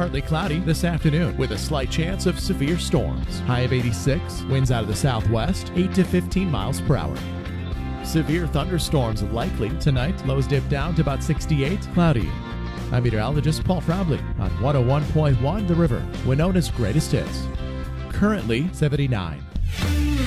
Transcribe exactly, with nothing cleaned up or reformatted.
partly cloudy this afternoon with a slight chance of severe storms. High of eighty-six, winds out of the southwest, eight to fifteen miles per hour. Severe thunderstorms likely tonight. Lows dip down to about sixty-eight, cloudy. I'm meteorologist Paul Frobley on one oh one point one The River, Winona's greatest hits. Currently seventy-nine.